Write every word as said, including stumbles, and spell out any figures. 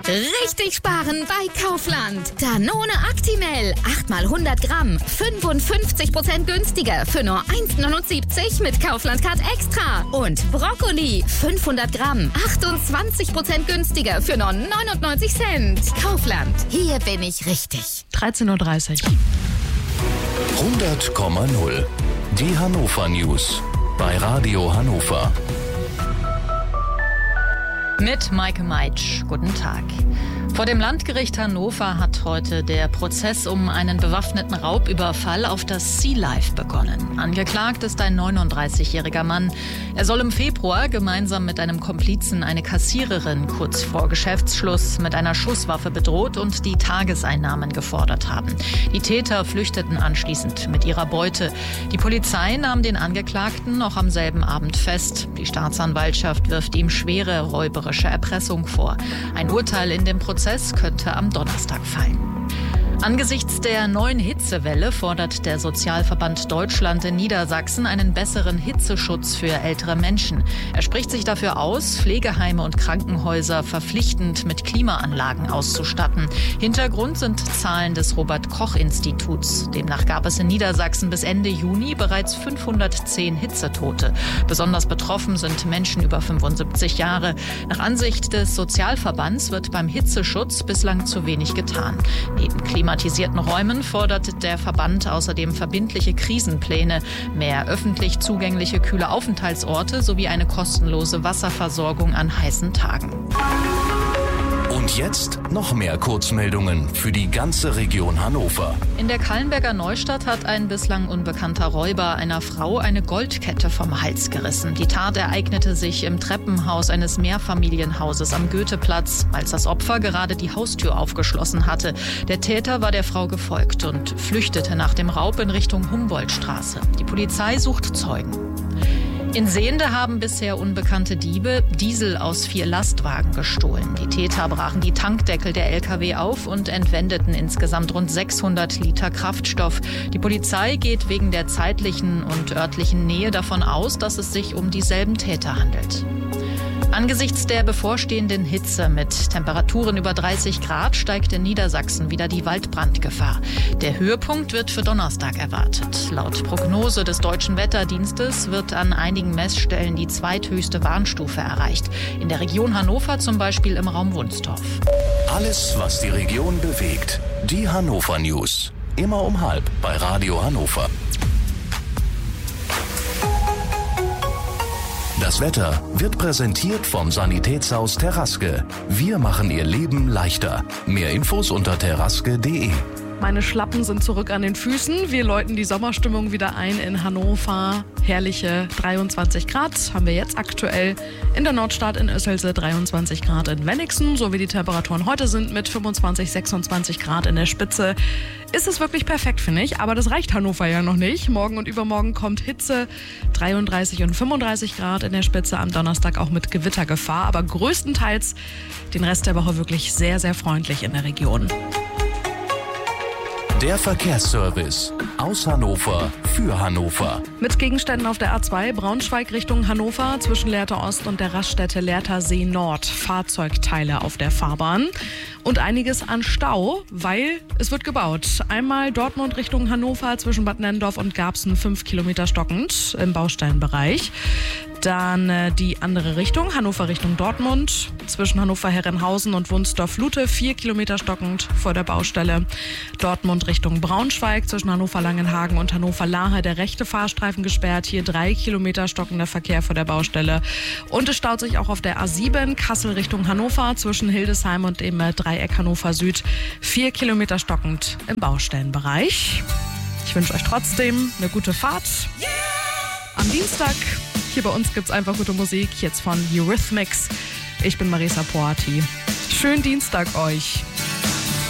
Richtig sparen bei Kaufland. Danone Actimel, acht mal hundert Gramm, fünfundfünfzig Prozent günstiger für nur eins Komma neunundsiebzig mit Kaufland Card Extra. Und Brokkoli, fünfhundert Gramm, achtundzwanzig Prozent günstiger für nur neunundneunzig Cent. Kaufland, hier bin ich richtig. dreizehn Uhr dreißig. hundert Komma null. Die Hannover News bei Radio Hannover. Mit Maike Meitsch. Guten Tag. Vor dem Landgericht Hannover hat heute der Prozess um einen bewaffneten Raubüberfall auf das Sea Life begonnen. Angeklagt ist ein neununddreißigjähriger Mann. Er soll im Februar gemeinsam mit einem Komplizen eine Kassiererin kurz vor Geschäftsschluss mit einer Schusswaffe bedroht und die Tageseinnahmen gefordert haben. Die Täter flüchteten anschließend mit ihrer Beute. Die Polizei nahm den Angeklagten noch am selben Abend fest. Die Staatsanwaltschaft wirft ihm schwere räuberische Erpressung vor. Ein Urteil in dem Prozess könnte am Donnerstag fallen. Angesichts der neuen Hitzewelle fordert der Sozialverband Deutschland in Niedersachsen einen besseren Hitzeschutz für ältere Menschen. Er spricht sich dafür aus, Pflegeheime und Krankenhäuser verpflichtend mit Klimaanlagen auszustatten. Hintergrund sind Zahlen des Robert-Koch-Instituts. Demnach gab es in Niedersachsen bis Ende Juni bereits fünfhundertzehn Hitzetote. Besonders betroffen sind Menschen über fünfundsiebzig Jahre. Nach Ansicht des Sozialverbands wird beim Hitzeschutz bislang zu wenig getan. Neben klimatisierten Räumen fordert der Verband außerdem verbindliche Krisenpläne, mehr öffentlich zugängliche kühle Aufenthaltsorte sowie eine kostenlose Wasserversorgung an heißen Tagen. Und jetzt noch mehr Kurzmeldungen für die ganze Region Hannover. In der Kallenberger Neustadt hat ein bislang unbekannter Räuber einer Frau eine Goldkette vom Hals gerissen. Die Tat ereignete sich im Treppenhaus eines Mehrfamilienhauses am Goetheplatz, als das Opfer gerade die Haustür aufgeschlossen hatte. Der Täter war der Frau gefolgt und flüchtete nach dem Raub in Richtung Humboldtstraße. Die Polizei sucht Zeugen. In Sehnde haben bisher unbekannte Diebe Diesel aus vier Lastwagen gestohlen. Die Täter brachen die Tankdeckel der L K W auf und entwendeten insgesamt rund sechshundert Liter Kraftstoff. Die Polizei geht wegen der zeitlichen und örtlichen Nähe davon aus, dass es sich um dieselben Täter handelt. Angesichts der bevorstehenden Hitze mit Temperaturen über dreißig Grad steigt in Niedersachsen wieder die Waldbrandgefahr. Der Höhepunkt wird für Donnerstag erwartet. Laut Prognose des Deutschen Wetterdienstes wird an einigen Messstellen die zweithöchste Warnstufe erreicht. In der Region Hannover zum Beispiel im Raum Wunstorf. Alles, was die Region bewegt. Die Hannover News. Immer um halb bei Radio Hannover. Das Wetter wird präsentiert vom Sanitätshaus Terraske. Wir machen Ihr Leben leichter. Mehr Infos unter terraske punkt de. Meine Schlappen sind zurück an den Füßen. Wir läuten die Sommerstimmung wieder ein in Hannover. Herrliche dreiundzwanzig Grad haben wir jetzt aktuell in der Nordstadt in Össelse, dreiundzwanzig Grad in Wenigsen. So wie die Temperaturen heute sind mit fünfundzwanzig, sechsundzwanzig Grad in der Spitze, ist es wirklich perfekt, finde ich. Aber das reicht Hannover ja noch nicht. Morgen und übermorgen kommt Hitze, dreiunddreißig und fünfunddreißig Grad in der Spitze. Am Donnerstag auch mit Gewittergefahr. Aber größtenteils den Rest der Woche wirklich sehr, sehr freundlich in der Region. Der Verkehrsservice aus Hannover für Hannover. Mit Gegenständen auf der A zwei Braunschweig Richtung Hannover zwischen Lehrter Ost und der Raststätte Lehrter See Nord. Fahrzeugteile auf der Fahrbahn und einiges an Stau, weil es wird gebaut. Einmal Dortmund Richtung Hannover zwischen Bad Nennendorf und Garbsen fünf Kilometer stockend im Bausteinbereich. Dann äh, die andere Richtung, Hannover Richtung Dortmund, zwischen Hannover-Herrenhausen und Wunstorf-Lute, vier Kilometer stockend vor der Baustelle. Dortmund Richtung Braunschweig, zwischen Hannover-Langenhagen und Hannover-Lahe, der rechte Fahrstreifen gesperrt, hier drei Kilometer stockender Verkehr vor der Baustelle. Und es staut sich auch auf der A sieben, Kassel Richtung Hannover, zwischen Hildesheim und dem äh, Dreieck Hannover Süd, vier Kilometer stockend im Baustellenbereich. Ich wünsche euch trotzdem eine gute Fahrt. Am Dienstag hier bei uns gibt's einfach gute Musik, jetzt von Eurythmics. Ich bin Marisa Poati. Schönen Dienstag euch.